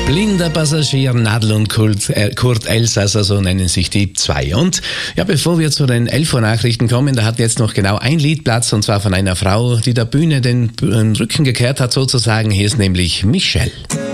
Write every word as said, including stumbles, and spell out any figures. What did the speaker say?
Blinder Passagier, Nadel und Kurt, äh, Kurt Elsasser, so nennen sich die zwei. Und ja, bevor wir zu den elf Uhr Nachrichten kommen, da hat jetzt noch genau ein Lied Platz, und zwar von einer Frau, die der Bühne den, den Rücken gekehrt hat sozusagen. Hier ist nämlich Michelle.